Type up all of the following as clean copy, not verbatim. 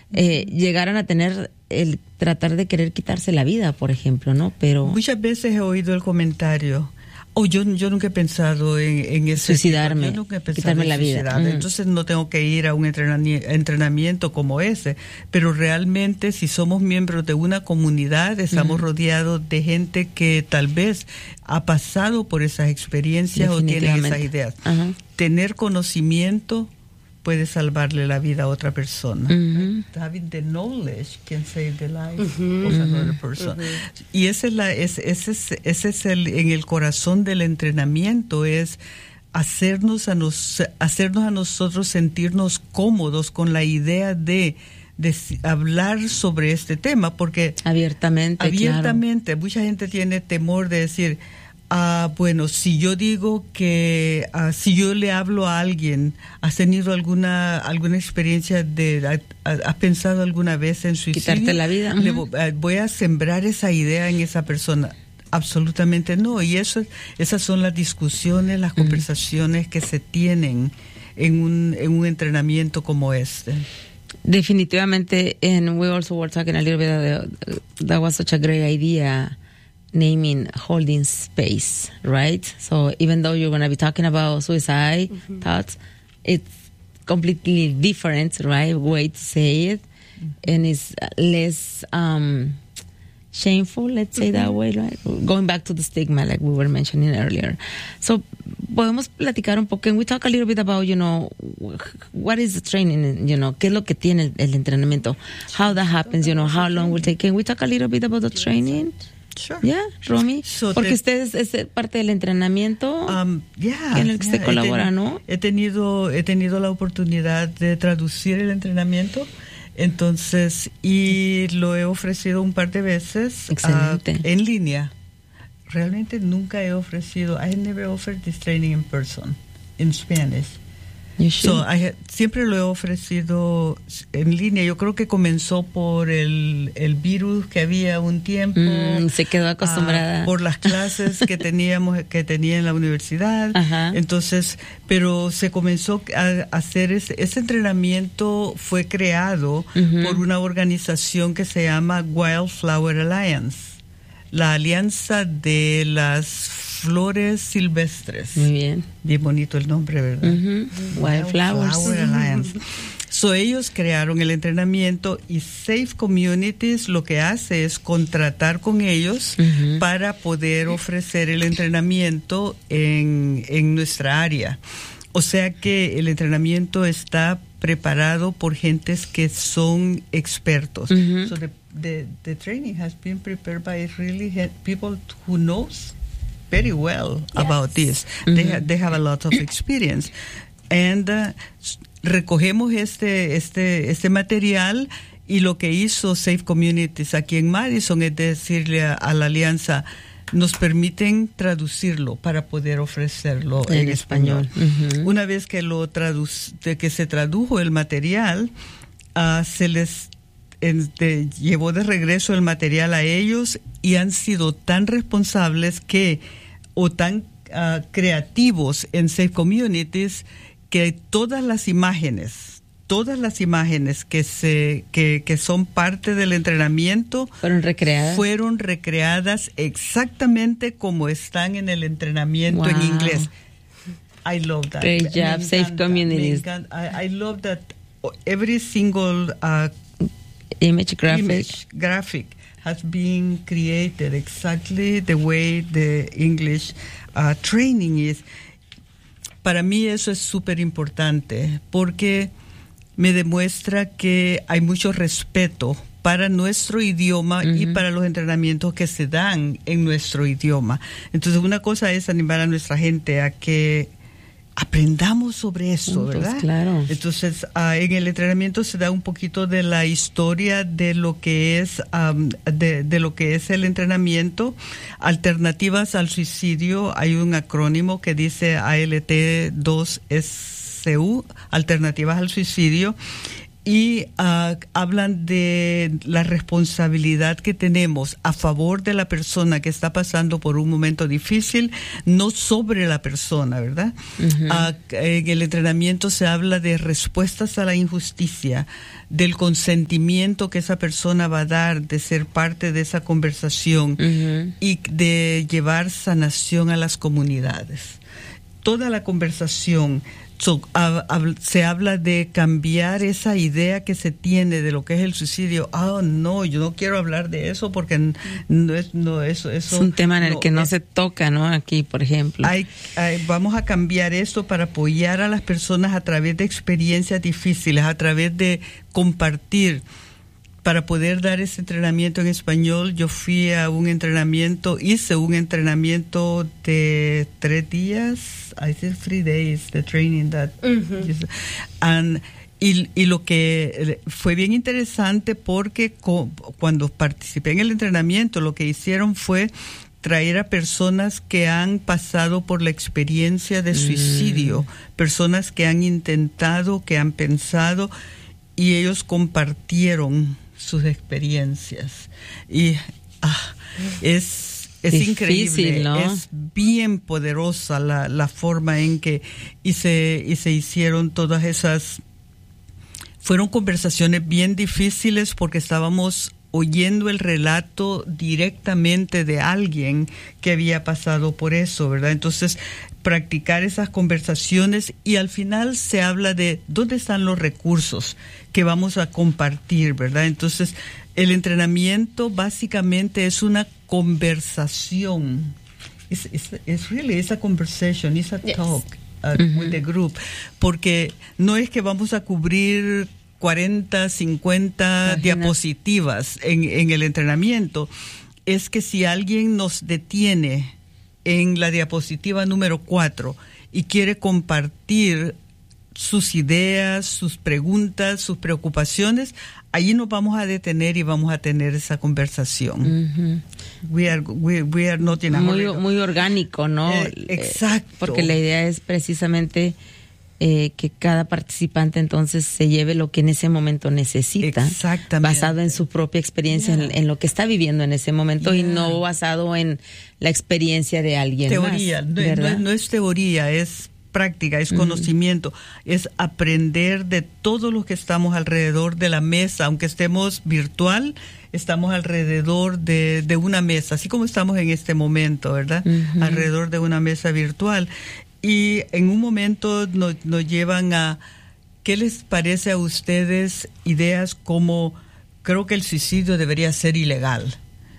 llegaran a tener el tratar de querer quitarse la vida, por ejemplo, ¿no? Pero muchas veces he oído el comentario, yo nunca he pensado en ese suicidarme, yo nunca he pensado quitarme en la vida. Entonces no tengo que ir a un entrenamiento como ese, pero realmente si somos miembros de una comunidad, estamos rodeados de gente que tal vez ha pasado por esas experiencias o tiene esas ideas. Tener conocimiento puede salvarle la vida a otra persona. Having the knowledge can save the life of another person. Y ese es en el corazón del entrenamiento, es hacernos a nosotros sentirnos cómodos con la idea de hablar sobre este tema, porque abiertamente, claro. Mucha gente tiene temor de decir, bueno, si yo digo que si yo le hablo a alguien, ¿has tenido alguna experiencia has pensado alguna vez en suicidio? Quitarte la vida. Voy a sembrar esa idea en esa persona. Absolutamente no. Y esas son las discusiones, las conversaciones que se tienen en un entrenamiento como este. Definitivamente, and we also were talking a little bit that was such a great idea. Naming holding space, right? So even though you're going to be talking about suicide thoughts, it's completely different, right? Way to say it, and it's less shameful, let's say that way, right? Going back to the stigma, like we were mentioning earlier. So podemos platicar un poco. Can we talk a little bit about, what is the training? ¿Qué es lo que tiene el entrenamiento? How that happens? How long will it take? Can we talk a little bit about the training? Sure. Yeah, Romy. Porque usted es parte del entrenamiento en el que usted colabora, ¿no? He tenido la oportunidad de traducir el entrenamiento, entonces, y lo he ofrecido un par de veces en línea. Realmente nunca he ofrecido, I have never offered this training in person, in Spanish. Siempre lo he ofrecido en línea. Yo creo que comenzó por el virus que había un tiempo. Se quedó acostumbrada. Por las clases que tenía en la universidad. Entonces, pero se comenzó a hacer ese entrenamiento fue creado por una organización que se llama Wildflower Alliance, la alianza de las flores silvestres. Muy bien. Bien bonito el nombre, ¿verdad? Wildflowers. Flower Alliance. Ellos crearon el entrenamiento y Safe Communities lo que hace es contratar con ellos para poder ofrecer el entrenamiento en nuestra área. O sea que el entrenamiento está preparado por gentes que son expertos. So the training has been prepared by really people who knows very well about this. They have a lot of experience. And recogemos este material, y lo que hizo Safe Communities aquí en Madison es decirle a la alianza, nos permiten traducirlo para poder ofrecerlo en español. Una vez que que se tradujo el material, se les llevó de regreso el material a ellos, y han sido tan responsables o tan creativos en Safe Communities, que todas las imágenes que son parte del entrenamiento fueron recreadas exactamente como están en el entrenamiento en inglés. I love that. Great job, Safe Communities. I love that every single image graphic has been created exactly the way the English training is. Para mí eso es súper importante, porque me demuestra que hay mucho respeto para nuestro idioma y para los entrenamientos que se dan en nuestro idioma. Entonces, una cosa es animar a nuestra gente a que aprendamos sobre eso, ¿verdad? Pues claro. Entonces, en el entrenamiento se da un poquito de la historia de lo que es de lo que es el entrenamiento. Alternativas al suicidio, hay un acrónimo que dice ALT2SU, Alternativas al Suicidio, y hablan de la responsabilidad que tenemos a favor de la persona que está pasando por un momento difícil, no sobre la persona, ¿verdad? En el entrenamiento se habla de respuestas a la injusticia, del consentimiento que esa persona va a dar de ser parte de esa conversación y de llevar sanación a las comunidades. Toda la conversación se habla de cambiar esa idea que se tiene de lo que es el suicidio. No, yo no quiero hablar de eso porque eso es un tema en el que no se toca, ¿no? Aquí, por ejemplo. Vamos a cambiar esto para apoyar a las personas a través de experiencias difíciles, a través de compartir. Para poder dar ese entrenamiento en español, yo fui a hice un entrenamiento de 3 días, I think 3 days, the training that, y lo que fue bien interesante porque cuando participé en el entrenamiento, lo que hicieron fue traer a personas que han pasado por la experiencia de suicidio, personas que han intentado, que han pensado, y ellos compartieron sus experiencias y es difícil, increíble, ¿no? Es bien poderosa la forma en que se hicieron todas esas. Fueron conversaciones bien difíciles porque estábamos oyendo el relato directamente de alguien que había pasado por eso, ¿verdad? Entonces, practicar esas conversaciones, y al final se habla de dónde están los recursos que vamos a compartir, ¿verdad? Entonces, el entrenamiento básicamente es una conversación. It's really a conversation, it's a talk with the group, porque no es que vamos a cubrir 40, 50 diapositivas en el entrenamiento. Es que si alguien nos detiene en la diapositiva número 4 y quiere compartir sus ideas, sus preguntas, sus preocupaciones, allí nos vamos a detener y vamos a tener esa conversación. We are not in a hurry. Muy orgánico, ¿no? Exacto. Porque la idea es precisamente que cada participante entonces se lleve lo que en ese momento necesita, basado en su propia experiencia, en lo que está viviendo en ese momento, y no basado en la experiencia de alguien teoría, más. No es teoría, es práctica, es conocimiento, es aprender de todos los que estamos alrededor de la mesa, aunque estemos virtual, estamos alrededor de una mesa, así como estamos en este momento, ¿verdad? Alrededor de una mesa virtual. Y en un momento nos llevan a, ¿qué les parece a ustedes ideas como, creo que el suicidio debería ser ilegal?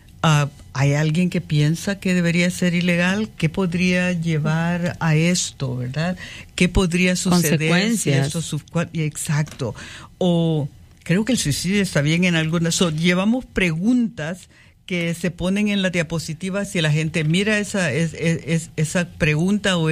¿Hay alguien que piensa que debería ser ilegal? ¿Qué podría llevar a esto, verdad? ¿Qué podría suceder? Consecuencias. Exacto. O creo que el suicidio está bien en algunas. Llevamos preguntas que se ponen en la diapositiva, si la gente mira esa pregunta o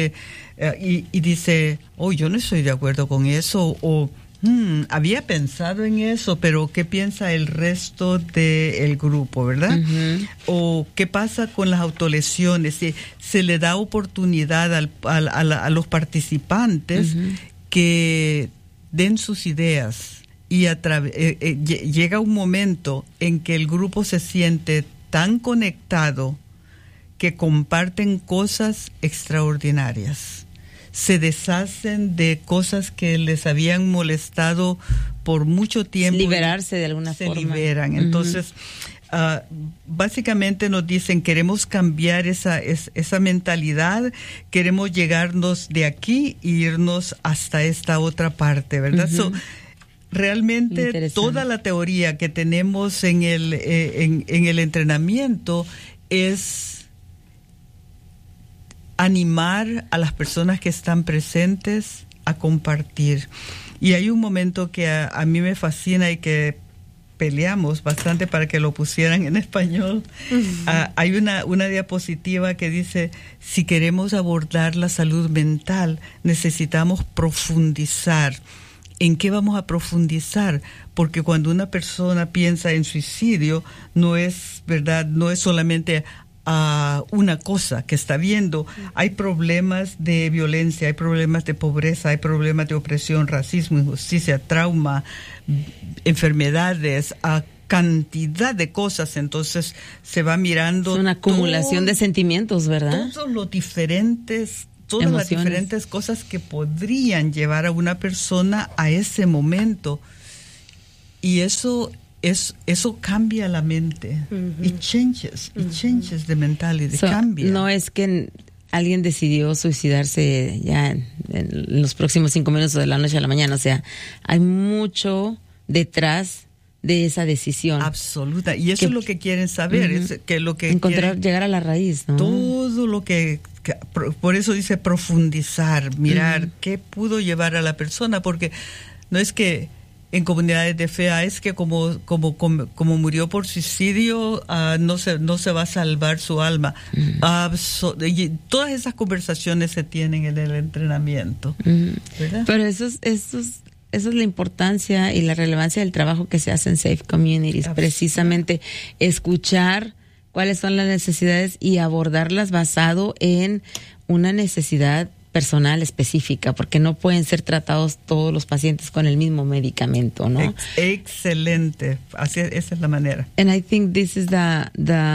y dice, yo no estoy de acuerdo con eso, o había pensado en eso, pero ¿qué piensa el resto del grupo, verdad? O ¿qué pasa con las autolesiones? Si se le da oportunidad a los participantes que den sus ideas, y llega un momento en que el grupo se siente tan conectado que comparten cosas extraordinarias. Se deshacen de cosas que les habían molestado por mucho tiempo. Liberarse de alguna forma. Se liberan. Entonces, básicamente nos dicen, queremos cambiar esa mentalidad, queremos llegarnos de aquí e irnos hasta esta otra parte, ¿verdad? Realmente toda la teoría que tenemos en el entrenamiento es animar a las personas que están presentes a compartir. Y hay un momento que a mí me fascina y que peleamos bastante para que lo pusieran en español. Hay una diapositiva que dice, si queremos abordar la salud mental, necesitamos profundizar. ¿En qué vamos a profundizar? Porque cuando una persona piensa en suicidio, no es, ¿verdad? No es solamente, a una cosa que está viendo. Hay problemas de violencia, hay problemas de pobreza, hay problemas de opresión, racismo, injusticia, trauma, enfermedades, cantidad de cosas. Entonces se va mirando. Es una acumulación de sentimientos, ¿verdad? Todas las diferentes cosas que podrían llevar a una persona a ese momento. Y eso cambia la mente. It changes the mentality. Cambia. No es que alguien decidió suicidarse ya en los próximos 5 minutos de la noche a la mañana. O sea, hay mucho detrás de esa decisión. Absoluta. Y eso es lo que quieren saber. Es que lo que llegar a la raíz, ¿no? Todo lo que por eso dice profundizar, mirar qué pudo llevar a la persona, porque no es que en comunidades de fe es que como murió por suicidio, no se va a salvar su alma. Y todas esas conversaciones se tienen en el entrenamiento, ¿verdad? Pero eso es la importancia y la relevancia del trabajo que se hace en Safe Communities. Precisamente escuchar cuáles son las necesidades y abordarlas basado en una necesidad personal específica, porque no pueden ser tratados todos los pacientes con el mismo medicamento, ¿no? Excelente. Esa es la manera. And I think this is the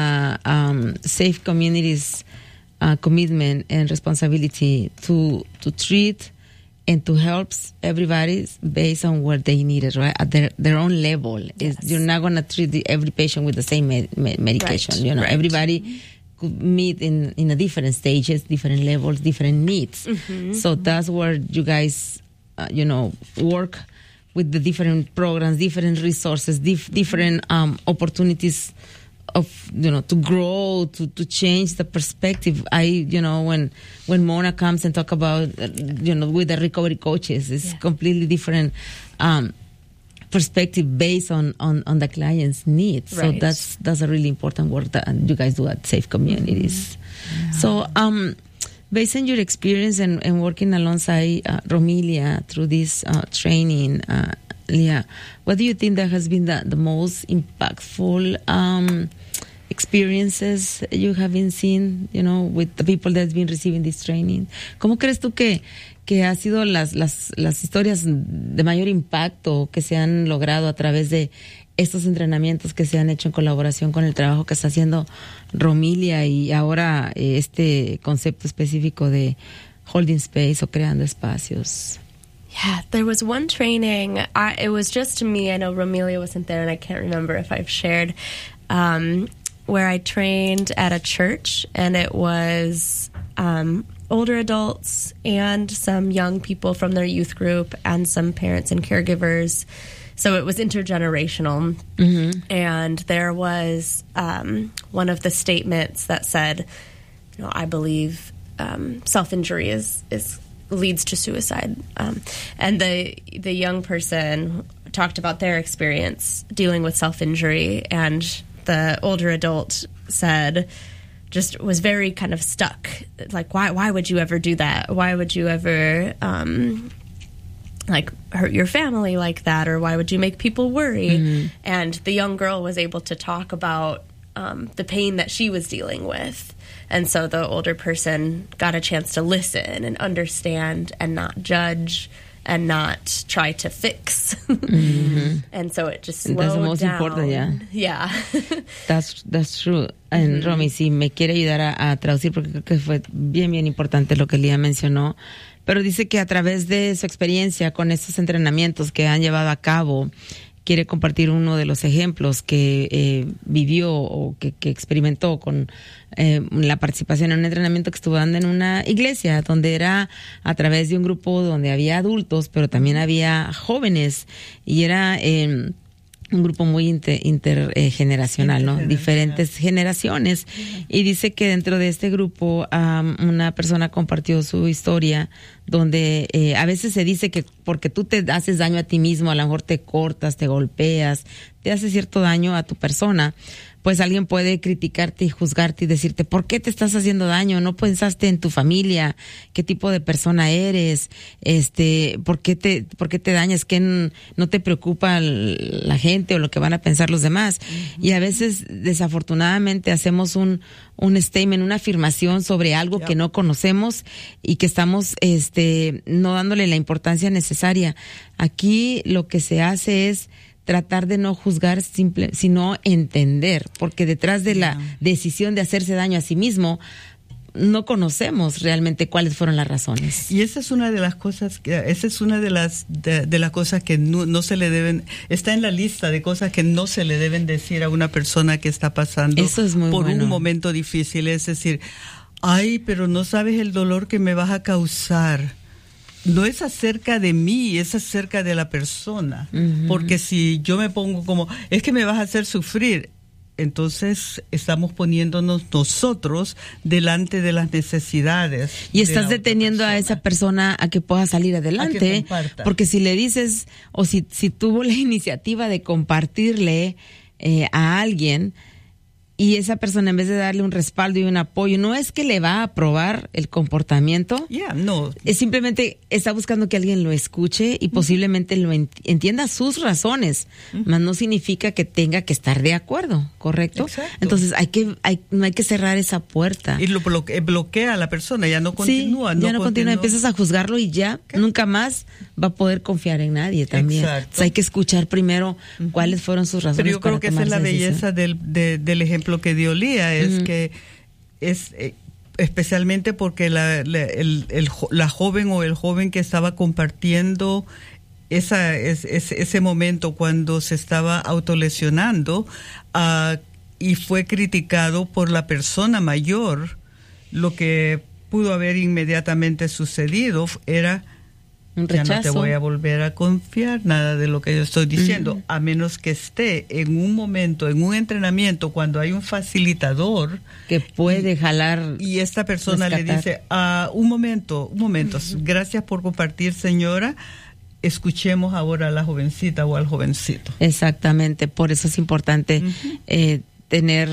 Safe Communities commitment and responsibility to treat and to help everybody based on where they need it, right? At their own level. Yes. You're not going to treat every patient with the same medication. Right. You know, everybody could meet in a different stages, different levels, different needs. So that's where you guys, work with the different programs, different resources, different opportunities of, to grow, to change the perspective. When Mona comes and talk about, with the recovery coaches, it's completely different perspective based on the client's needs. Right. So that's a really important work that you guys do at Safe Communities. Yeah. So, based on your experience and working alongside Romilia through this training, Leah, what do you think that has been the most impactful experiences you have been seeing, with the people that's been receiving this training? ¿Cómo crees tú que ha sido las historias de mayor impacto que se han logrado a través de estos entrenamientos que se han hecho en colaboración con el trabajo que está haciendo Romilia y ahora este concepto específico de holding space o creando espacios? Yeah, there was one training, it was just me, I know Romilia wasn't there and I can't remember if I've shared, where I trained at a church, and it was older adults and some young people from their youth group and some parents and caregivers. So it was intergenerational. And there was one of the statements that said, I believe self-injury is leads to suicide. And the young person talked about their experience dealing with self-injury, and the older adult said, just was very kind of stuck. Like, why would you ever do that? Why would you ever, hurt your family like that? Or why would you make people worry? And the young girl was able to talk about the pain that she was dealing with. And so the older person got a chance to listen and understand and not judge and not try to fix. And so it just slowed down. That's the most important, yeah. That's true. And Romy, si me quiere ayudar a traducir, porque creo que fue bien importante lo que Leah mencionó, pero dice que a través de su experiencia con estos entrenamientos que han llevado a cabo, quiere compartir uno de los ejemplos que vivió o que experimentó con la participación en un entrenamiento que estuvo dando en una iglesia, donde era a través de un grupo donde había adultos, pero también había jóvenes, y era un grupo muy intergeneracional, ¿no? Diferentes generaciones. Y dice que dentro de este grupo una persona compartió su historia donde a veces se dice que porque tú te haces daño a ti mismo, a lo mejor te cortas, te golpeas, te haces cierto daño a tu persona, pues alguien puede criticarte y juzgarte y decirte, ¿por qué te estás haciendo daño? ¿No pensaste en tu familia? ¿Qué tipo de persona eres? ¿Por qué te dañas? ¿Qué no te preocupa la gente o lo que van a pensar los demás? Uh-huh. Y a veces, desafortunadamente, hacemos un statement, una afirmación sobre algo que no conocemos y que estamos no dándole la importancia necesaria. Aquí lo que se hace es tratar de no juzgar sino entender, porque detrás de la decisión de hacerse daño a sí mismo no conocemos realmente cuáles fueron las razones. Y esa es una de las cosas de las cosas que no se le deben, está en la lista de cosas que no se le deben decir a una persona que está pasando por un momento difícil, es decir, ay, pero no sabes el dolor que me vas a causar. No es acerca de mí, es acerca de la persona. Uh-huh. Porque si yo me pongo como, es que me vas a hacer sufrir, entonces estamos poniéndonos nosotros delante de las necesidades. Y estás deteniendo a esa persona a que pueda salir adelante. Porque si le dices, o si tuvo la iniciativa de compartirle a alguien, y esa persona, en vez de darle un respaldo y un apoyo, no es que le va a aprobar el comportamiento. No. Es simplemente está buscando que alguien lo escuche y posiblemente lo entienda sus razones, mas no significa que tenga que estar de acuerdo, ¿correcto? Exacto. Entonces no hay que cerrar esa puertra. Y lo bloquea a la persona, ya no continúa. Sí, ya no continúa, empiezas a juzgarlo y ya nunca más va a poder confiar en nadie también. Exacto. O sea, hay que escuchar primero cuáles fueron sus razones. Pero yo creo que esa es la belleza del ejemplo que dio Lía, es que es especialmente porque la joven o el joven que estaba compartiendo ese momento cuando se estaba autolesionando y fue criticado por la persona mayor, lo que pudo haber inmediatamente sucedido era un rechazo. Ya no te voy a volver a confiar nada de lo que yo estoy diciendo, a menos que esté en un momento, en un entrenamiento, cuando hay un facilitador que puede jalar. Y esta persona le dice, un momento, gracias por compartir, señora, escuchemos ahora a la jovencita o al jovencito. Exactamente, por eso es importante tener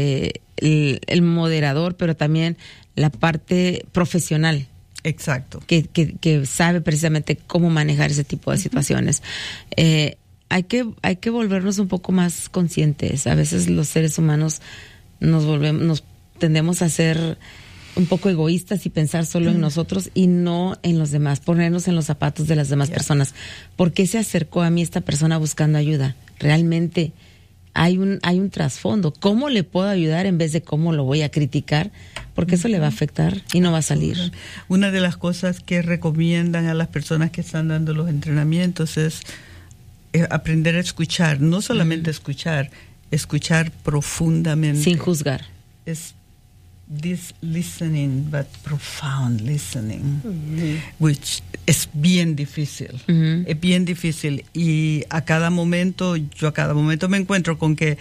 el moderador, pero también la parte profesional. Exacto. Que sabe precisamente cómo manejar ese tipo de situaciones. Hay que volvernos un poco más conscientes. A veces los seres humanos nos tendemos a ser un poco egoístas y pensar solo en nosotros y no en los demás, ponernos en los zapatos de las demás personas. ¿Por qué se acercó a mí esta persona buscando ayuda? Realmente hay un trasfondo. ¿Cómo le puedo ayudar en vez de cómo lo voy a criticar? Porque eso le va a afectar y no va a salir. Una de las cosas que recomiendan a las personas que están dando los entrenamientos es aprender a escuchar. No solamente escuchar profundamente. Sin juzgar. Es this listening, but profound listening, which es bien difícil. Es bien difícil. Y a cada momento me encuentro con que,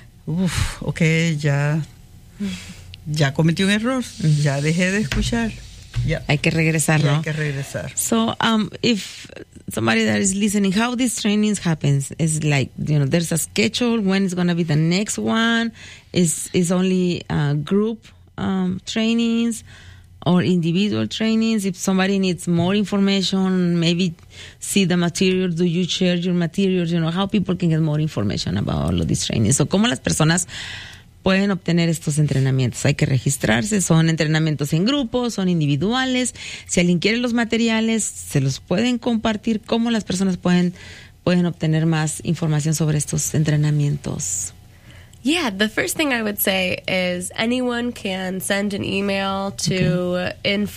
ya cometí un error, ya dejé de escuchar. Hay que regresar, ¿no? Hay que regresar. So, if somebody that is listening, how these trainings happens is like, there's a schedule, when is going to be the next one, is only group trainings or individual trainings. If somebody needs more information, maybe see the materials, do you share your materials, how people can get more information about all of these trainings. So, cómo las personas pueden obtener estos entrenamientos. Hay que registrarse, son entrenamientos en grupo, son individuales. Si alguien quiere los materiales, se los pueden compartir. ¿Cómo las personas pueden obtener más información sobre estos entrenamientos? Yeah, the first thing I would say is anyone can send an email to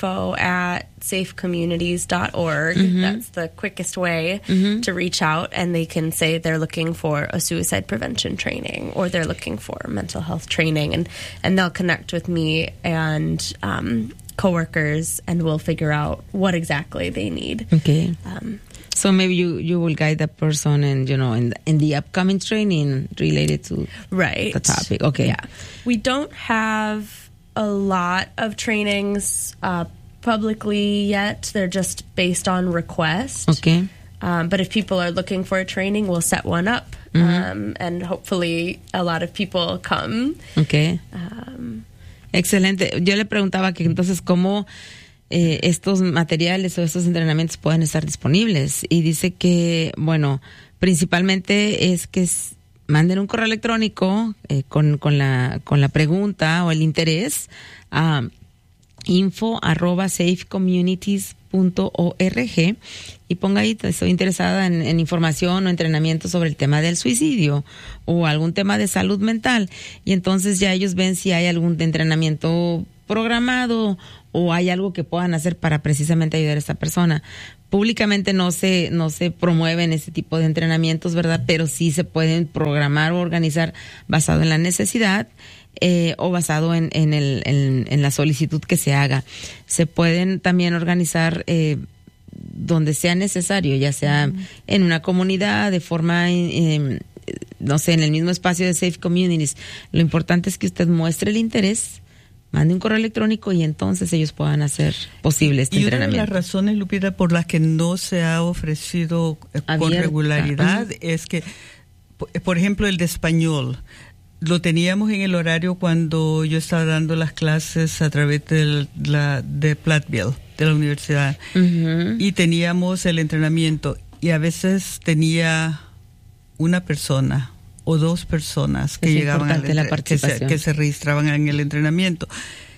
info@safecommunities.org. That's the quickest way to reach out, and they can say they're looking for a suicide prevention training or they're looking for mental health training, and they'll connect with me and coworkers, and we'll figure out what exactly they need. Okay. So maybe you will guide the person and, in the upcoming training related to the topic. Okay. Yeah. We don't have a lot of trainings publicly yet. They're just based on request. Okay. But if people are looking for a training, we'll set one up. And hopefully a lot of people come. Okay. Excelente. Yo le preguntaba que entonces cómo estos materiales o estos entrenamientos pueden estar disponibles. Y dice que, bueno, principalmente es que manden un correo electrónico con la pregunta o el interés a info@safecommunities.org y ponga ahí, estoy interesada en información o entrenamiento sobre el tema del suicidio o algún tema de salud mental, y entonces ya ellos ven si hay algún entrenamiento programado o hay algo que puedan hacer para precisamente ayudar a esta persona. Públicamente no se promueven ese tipo de entrenamientos, ¿verdad? Pero sí se pueden programar o organizar basado en la necesidad o basado en la solicitud que se haga. Se pueden también organizar donde sea necesario, ya sea en una comunidad, de forma, no sé, en el mismo espacio de Safe Communities. Lo importante es que usted muestre el interés, mande un correo electrónico y entonces ellos puedan hacer posible este entrenamiento. Y una de las razones, Lupita, por las que no se ha ofrecido con regularidad es que, por ejemplo, el de español, lo teníamos en el horario cuando yo estaba dando las clases a través de Platteville, de la universidad, y teníamos el entrenamiento, y a veces tenía una persona o dos personas que llegaban que se registraban en el entrenamiento.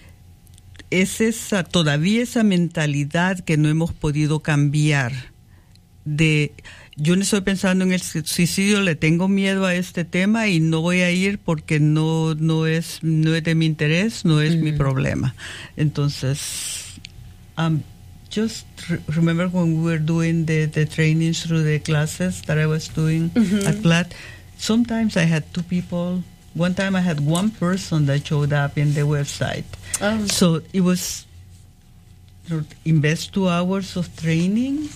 Es todavía esa mentalidad que no hemos podido cambiar de yo no estoy pensando en el suicidio, le tengo miedo a este tema y no voy a ir porque no es de mi interés, no es mi problema. Entonces, just remember when we were doing the trainings through the classes that I was doing at Platt, sometimes I had two people. One time I had one person that showed up in the website. So it was invest 2 hours of training.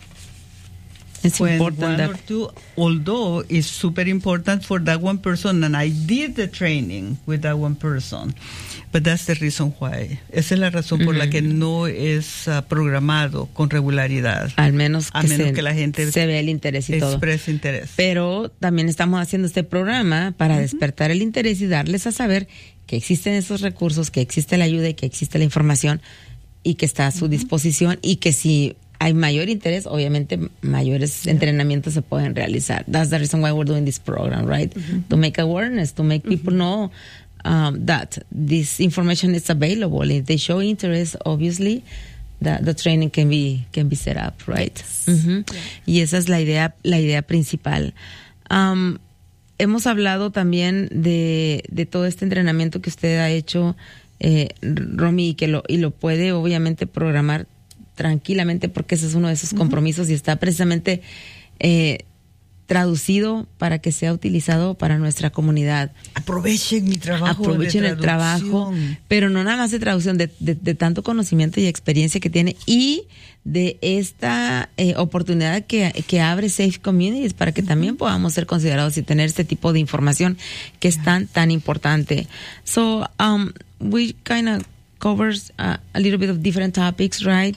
It's important one or two, although it's super important for that one person, and I did the training with that one person, but that's the reason why. Esa es la razón por la que no es programado con regularidad. Al menos que la gente se vea el interés y todo. Exprese interés. Pero también estamos haciendo este programa para despertar el interés y darles a saber que existen esos recursos, que existe la ayuda y que existe la información y que está a su disposición, y que si hay mayor interés, obviamente mayores entrenamientos se pueden realizar. That's the reason why we're doing this program, right? To make awareness, to make people know that this information is available. If they show interest, obviously, the training can be set up, right? Yeah. Y esa es la idea principal. Hemos hablado también de todo este entrenamiento que usted ha hecho, Romy, y lo puede obviamente programar tranquilamente, porque ese es uno de esos compromisos y está precisamente traducido para que sea utilizado para nuestra comunidad. Aprovechen mi trabajo. Aprovechen el trabajo, pero no nada más de traducción, de tanto conocimiento y experiencia que tiene, y de esta oportunidad que abre Safe Communities para que también podamos ser considerados y tener este tipo de información que es tan importante. So, we kind of covers a little bit of different topics, right?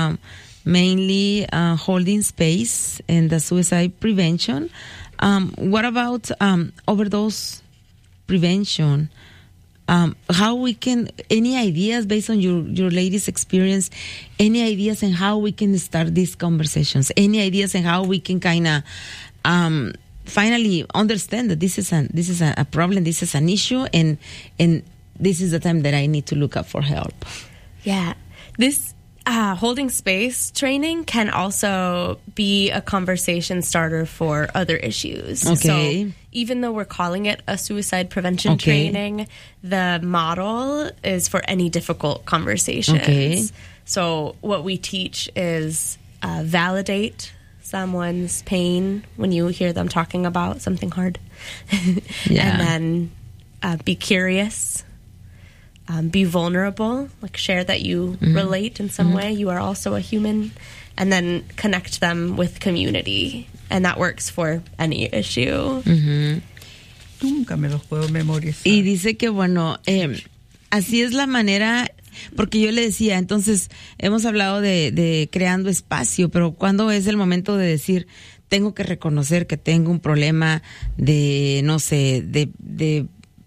Mainly holding space and the suicide prevention. What about overdose prevention? How we can, any ideas based on your ladies' experience, any ideas on how we can start these conversations, any ideas on how we can kind of finally understand that this is a problem, this is an issue, and this is the time that I need to look up for help. Yeah. This holding space training can also be a conversation starter for other issues. Okay. So even though we're calling it a suicide prevention training, the model is for any difficult conversations. Okay. So what we teach is validate someone's pain when you hear them talking about something hard. Yeah. And then be curious. Be vulnerable, like share that you relate in some way. You are also a human. And then connect them with community. And that works for any issue. Nunca me los puedo memorizar. Y dice que, bueno, así es la manera Porque yo le decía, entonces, hemos hablado de creando espacio, pero ¿cuándo es el momento de decir, tengo que reconocer que tengo un problema de, no sé, de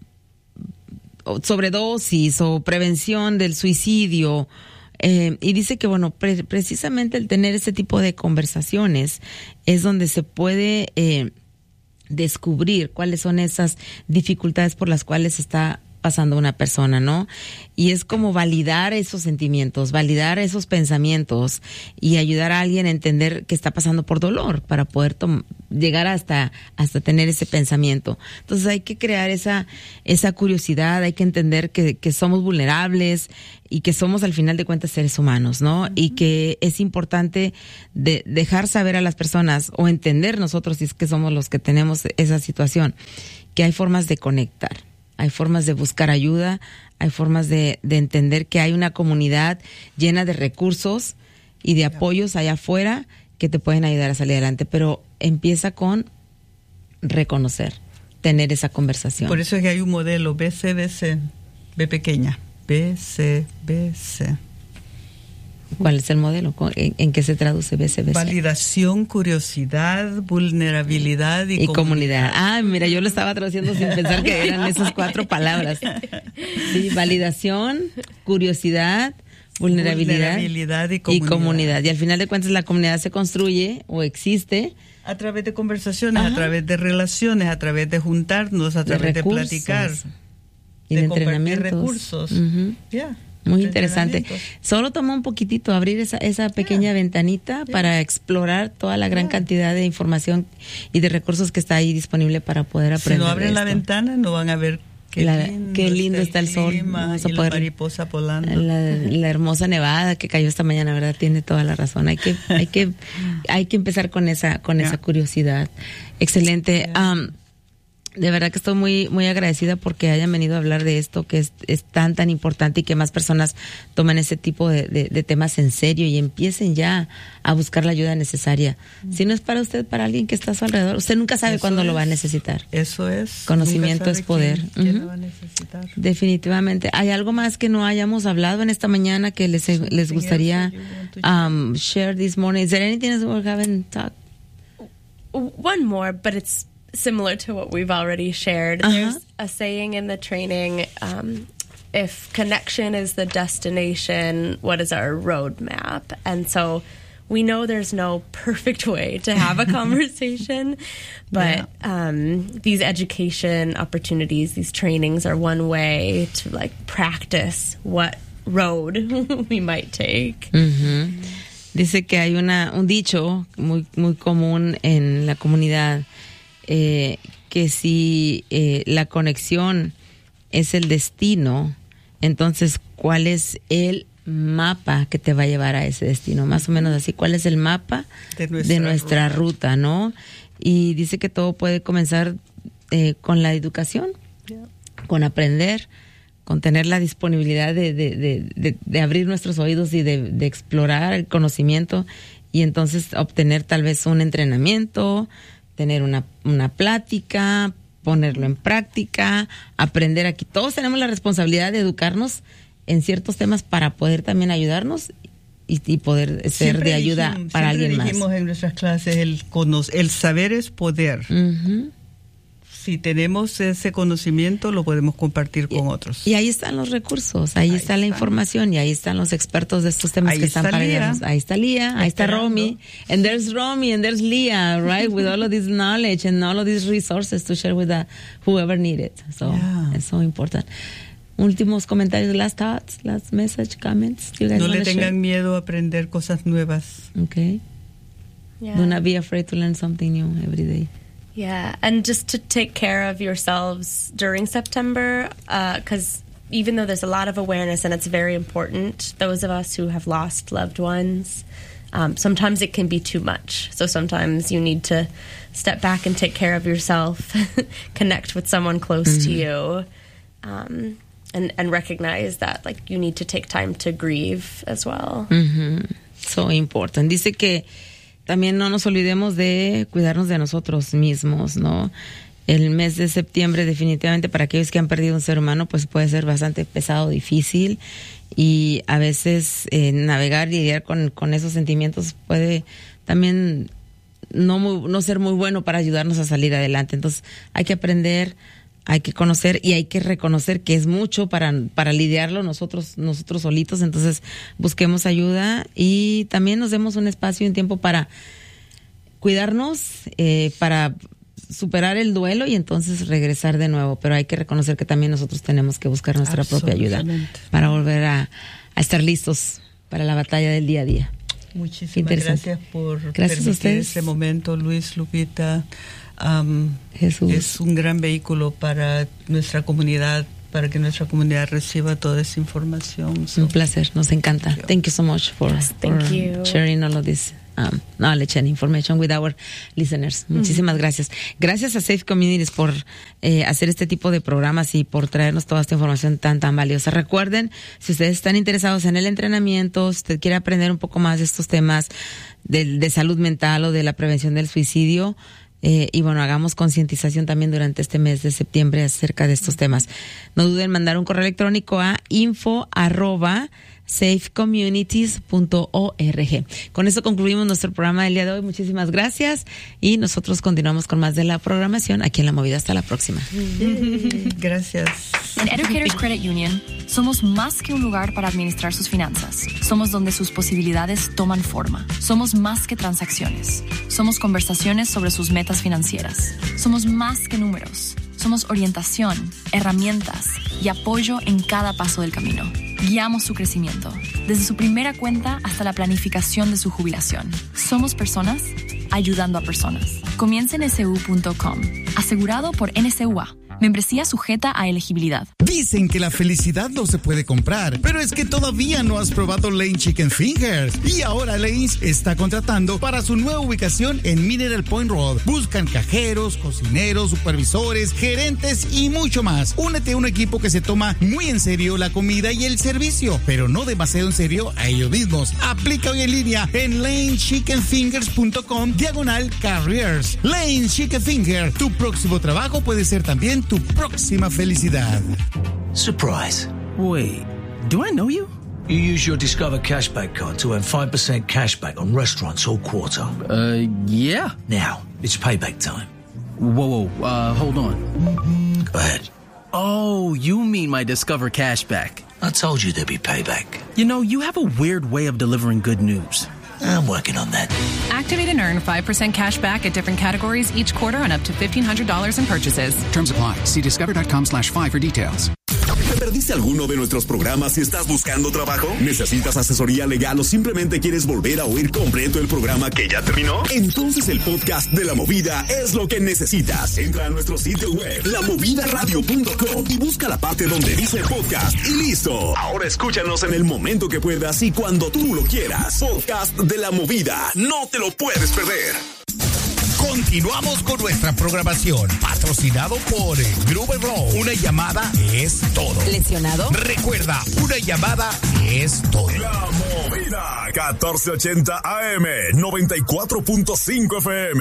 sobredosis o prevención del suicidio? Y dice que, bueno, precisamente el tener ese tipo de conversaciones es donde se puede descubrir cuáles son esas dificultades por las cuales está pasando una persona, ¿no? Y es como validar esos sentimientos, validar esos pensamientos y ayudar a alguien a entender que está pasando por dolor para poder llegar hasta tener ese pensamiento. Entonces hay que crear esa curiosidad, hay que entender que somos vulnerables y que somos al final de cuentas seres humanos, ¿no? Uh-huh. Y que es importante dejar saber a las personas o entender nosotros, si es que somos los que tenemos esa situación, que hay formas de conectar. Hay formas de buscar ayuda, hay formas de entender que hay una comunidad llena de recursos y de apoyos allá afuera que te pueden ayudar a salir adelante, pero empieza con reconocer, tener esa conversación. Por eso es que hay un modelo BCBC, B pequeña, BCBC. ¿Cuál es el modelo? ¿En qué se traduce BCBC? Validación, curiosidad, vulnerabilidad y comunidad. Ah, mira, yo lo estaba traduciendo sin pensar que eran esas 4 palabras. Sí, validación, curiosidad, vulnerabilidad y comunidad. Y al final de cuentas la comunidad se construye o existe a través de conversaciones, a través de relaciones, a través de juntarnos, a través de platicar y de compartir recursos. Muy interesante. Solo toma un poquitito abrir esa pequeña ventanita para explorar toda la gran cantidad de información y de recursos que está ahí disponible para poder aprender. Si no abren la ventana, no van a ver qué lindo está el sol. Vamos a poder, la mariposa volando. La hermosa nevada que cayó esta mañana, ¿verdad? Tiene toda la razón. Hay que empezar con esa curiosidad. Excelente. De verdad que estoy muy, muy agradecida porque hayan venido a hablar de esto que es tan importante y que más personas tomen ese tipo de temas en serio y empiecen ya a buscar la ayuda necesaria. Si no es para usted, para alguien que está a su alrededor. Usted nunca sabe cuándo lo va a necesitar. Eso es. Conocimiento es poder. ¿Quién lo va a necesitar? Definitivamente. ¿Hay algo más que no hayamos hablado en esta mañana que les gustaría share this morning? Is there anything else we haven't talked? One more, but it's similar to what we've already shared. There's a saying in the training, if connection is the destination, what is our roadmap? And so we know there's no perfect way to have a conversation, but these education opportunities, these trainings are one way to like practice what road we might take. Uh-huh. Dice que hay un dicho muy, muy común en la comunidad, que si la conexión es el destino, entonces ¿cuál es el mapa que te va a llevar a ese destino? Más o menos así, ¿cuál es el mapa de nuestra ruta, ¿no? Y dice que todo puede comenzar con la educación, con aprender, con tener la disponibilidad de abrir nuestros oídos y de explorar el conocimiento y entonces obtener tal vez un entrenamiento, tener una plática, ponerlo en práctica, aprender aquí. Todos tenemos la responsabilidad de educarnos en ciertos temas para poder también ayudarnos y poder ser de ayuda para alguien más. Dijimos en nuestras clases, el saber es poder. Uh-huh. Si tenemos ese conocimiento, lo podemos compartir con otros. Y ahí están los recursos, ahí está la información y ahí están los expertos de estos temas que están para ayudarnos. Ahí está Lía, ahí está Romy, and there's Romy and there's Leah, right? With all of this knowledge and all of these resources to share with whoever need it. So it's so important. Últimos comentarios, last thoughts, last message, comments. No le tengan miedo a aprender cosas nuevas. Okay. Yeah. Do not be afraid to learn something new every day. Yeah, and just to take care of yourselves during September, because even though there's a lot of awareness and it's very important, those of us who have lost loved ones, sometimes it can be too much. So sometimes you need to step back and take care of yourself, connect with someone close to you, and recognize that like you need to take time to grieve as well. So important. Dice que también no nos olvidemos de cuidarnos de nosotros mismos, ¿no? el mes de septiembre definitivamente para aquellos que han perdido un ser humano pues puede ser bastante pesado, difícil, y a veces navegar y lidiar con esos sentimientos puede también no ser muy bueno para ayudarnos a salir adelante. Entonces hay que aprender, hay que conocer y hay que reconocer que es mucho para lidiarlo nosotros solitos. Entonces busquemos ayuda y también nos demos un espacio y un tiempo para cuidarnos, para superar el duelo y entonces regresar de nuevo. Pero hay que reconocer que también nosotros tenemos que buscar nuestra propia ayuda para volver a estar listos para la batalla del día a día. Muchísimas gracias por permitir este momento, Luis, Lupita. Jesús. Es un gran vehículo para nuestra comunidad, para que nuestra comunidad reciba toda esa información. Un placer, nos encanta. Thank you so much for sharing all of this knowledge and information with our listeners. Muchísimas gracias. Gracias a Safe Communities por hacer este tipo de programas y por traernos toda esta información tan valiosa. Recuerden, si ustedes están interesados en el entrenamiento, si usted quiere aprender un poco más de estos temas de salud mental o de la prevención del suicidio, y bueno, hagamos concientización también durante este mes de septiembre acerca de estos temas. No duden en mandar un correo electrónico a info@safecommunities.org. Con eso concluimos nuestro programa del día de hoy. Muchísimas gracias y nosotros continuamos con más de la programación aquí en La Movida. Hasta la próxima. Gracias. En Educators Credit Union somos más que un lugar para administrar sus finanzas. Somos donde sus posibilidades toman forma. Somos más que transacciones. Somos conversaciones sobre sus metas financieras. Somos más que números. Somos orientación, herramientas y apoyo en cada paso del camino. Guiamos su crecimiento, desde su primera cuenta hasta la planificación de su jubilación. Somos personas ayudando a personas. Comienza en nsu.com. Asegurado por NCUA. Membresía sujeta a elegibilidad. Dicen que la felicidad no se puede comprar, pero es que todavía no has probado Lane Chicken Fingers. Y ahora Lane's está contratando para su nueva ubicación en Mineral Point Road. Buscan cajeros, cocineros, supervisores, gerentes y mucho más. Únete a un equipo que se toma muy en serio la comida y el servicio, pero no demasiado en serio a ellos mismos. Aplica hoy en línea en lanechickenfingers.com/careers. Lane Chicken Finger, tu próximo trabajo puede ser también tu próxima felicidad. Surprise. Wait, do I know you? You use your Discover Cashback card to earn 5% cashback on restaurants all quarter. Yeah. Now, it's payback time. Whoa, hold on. Go ahead. Oh, you mean my Discover Cashback. I told you there'd be payback. You know, you have a weird way of delivering good news. I'm working on that. Activate and earn 5% cash back at different categories each quarter on up to $1,500 in purchases. Terms apply. See discover.com/5 for details. ¿Te perdiste alguno de nuestros programas y estás buscando trabajo? ¿Necesitas asesoría legal o simplemente quieres volver a oír completo el programa que ya terminó? Entonces el podcast de La Movida es lo que necesitas. Entra a nuestro sitio web, lamovidaradio.com, y busca la parte donde dice podcast y listo. Ahora escúchanos en el momento que puedas y cuando tú lo quieras. Podcast de La Movida. No te lo puedes perder. Continuamos con nuestra programación, patrocinado por Gruber Law. Una llamada es todo. ¿Lesionado? Recuerda, una llamada es todo. La Movida, 1480 AM, 94.5 FM.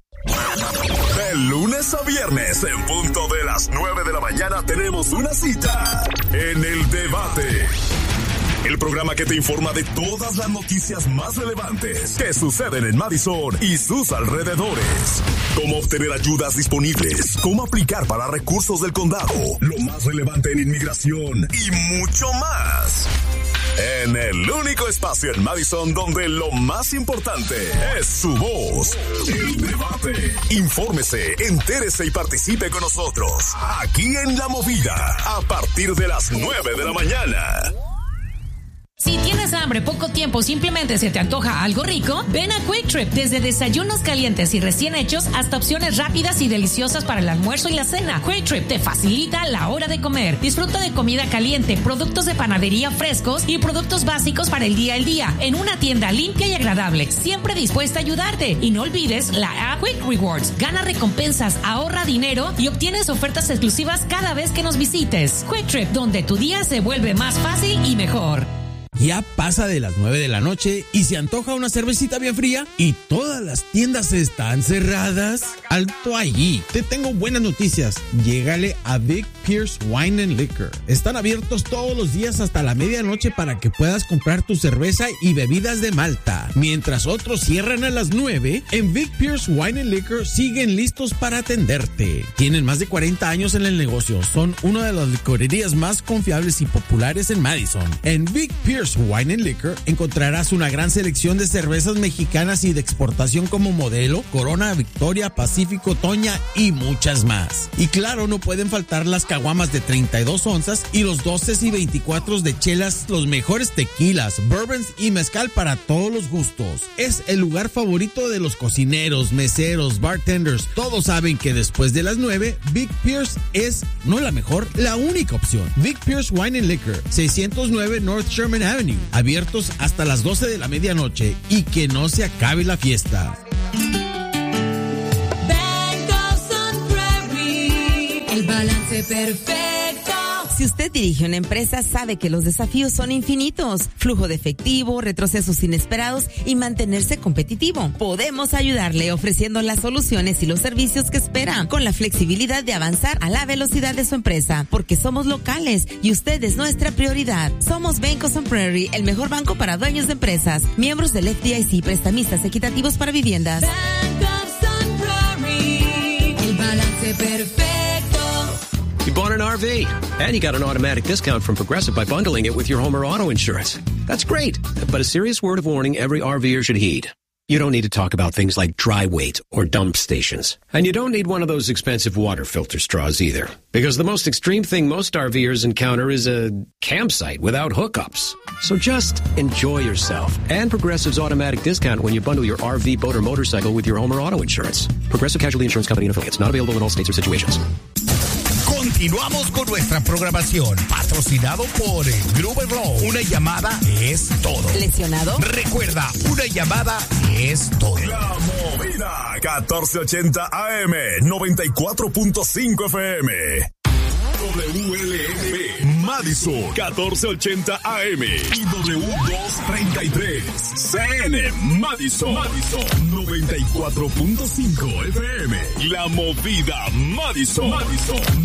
De lunes a viernes, en punto de las 9 de la mañana, tenemos una cita en El Debate. El programa que te informa de todas las noticias más relevantes que suceden en Madison y sus alrededores. Cómo obtener ayudas disponibles, cómo aplicar para recursos del condado, lo más relevante en inmigración y mucho más. En el único espacio en Madison donde lo más importante es su voz. El Debate. Infórmese, entérese y participe con nosotros. Aquí en La Movida, a partir de las 9 de la mañana. Si tienes hambre, poco tiempo, simplemente se te antoja algo rico, ven a Quick Trip. Desde desayunos calientes y recién hechos hasta opciones rápidas y deliciosas para el almuerzo y la cena. Quick Trip te facilita la hora de comer. Disfruta de comida caliente, productos de panadería frescos y productos básicos para el día al día en una tienda limpia y agradable, siempre dispuesta a ayudarte. Y no olvides la app Quick Rewards. Gana recompensas, ahorra dinero y obtienes ofertas exclusivas cada vez que nos visites. Quick Trip, donde tu día se vuelve más fácil y mejor. Ya pasa de las 9 de la noche y se antoja una cervecita bien fría y todas las tiendas están cerradas. Alto allí. Te tengo buenas noticias. Llégale a Vic Pierce Wine and Liquor. Están abiertos todos los días hasta la medianoche para que puedas comprar tu cerveza y bebidas de Malta. Mientras otros cierran a las 9, en Vic Pierce Wine and Liquor siguen listos para atenderte. Tienen más de 40 años en el negocio. Son una de las licorerías más confiables y populares en Madison. En Vic Pierce Wine and Liquor encontrarás una gran selección de cervezas mexicanas y de exportación como Modelo, Corona, Victoria, Pacífico, Toña y muchas más. Y claro, no pueden faltar las caguamas de 32 onzas y los 12 y 24 de chelas, los mejores tequilas, bourbons y mezcal para todos los gustos. Es el lugar favorito de los cocineros, meseros, bartenders. Todos saben que después de las 9, Vic Pierce es no la mejor, la única opción. Vic Pierce Wine and Liquor, 609 North Sherman Avenue, abiertos hasta las 12 de la medianoche y que no se acabe la fiesta. El balance perfecto. Si usted dirige una empresa, sabe que los desafíos son infinitos. Flujo de efectivo, retrocesos inesperados y mantenerse competitivo. Podemos ayudarle ofreciendo las soluciones y los servicios que espera, con la flexibilidad de avanzar a la velocidad de su empresa, porque somos locales y usted es nuestra prioridad. Somos Bank of Sun Prairie, el mejor banco para dueños de empresas, miembros del FDIC, prestamistas equitativos para viviendas. Bank of Sun Prairie, el balance perfecto. You bought an RV, and you got an automatic discount from Progressive by bundling it with your home or auto insurance. That's great, but a serious word of warning every RVer should heed. You don't need to talk about things like dry weight or dump stations. And you don't need one of those expensive water filter straws either. Because the most extreme thing most RVers encounter is a campsite without hookups. So just enjoy yourself and Progressive's automatic discount when you bundle your RV, boat, or motorcycle with your home or auto insurance. Progressive Casualty Insurance Company and Affiliates. Not available in all states or situations. Continuamos con nuestra programación, patrocinado por Gruber Law. Una llamada es todo. ¿Lesionado? Recuerda, una llamada es todo. La Movida, 1480 AM, 94.5 FM. WLNB, Madison, 1480 AM y W233, CN, Madison, 94.5 FM. La Movida, Madison.